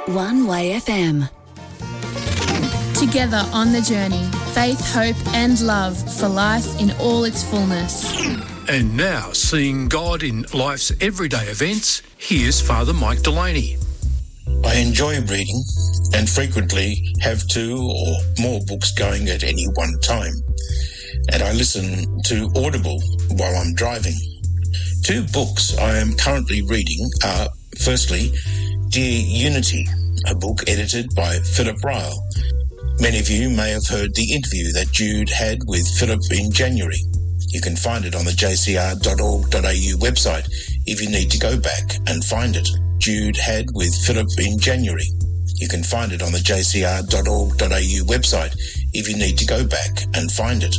One Way FM. Together on the journey, faith, hope and love for life in all its fullness. And now, seeing God in life's everyday events, here's Father Mike Delaney. I enjoy reading and frequently have 2 or more books going at any one time. And I listen to Audible while I'm driving. 2 books I am currently reading are, firstly, Dear Unity, a book edited by Philip Ryle. Many of you may have heard the interview that Jude had with Philip in January. You can find it on the jcr.org.au website if you need to go back and find it. Jude had with Philip in January. You can find it on the jcr.org.au website if you need to go back and find it.